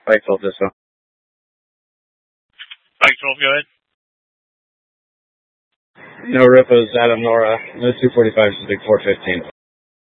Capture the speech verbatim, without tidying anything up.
Mike twelve Disco. Mike twelve, go ahead. No Ripos, Adam Nora. No two forty-five is a big four fifteen.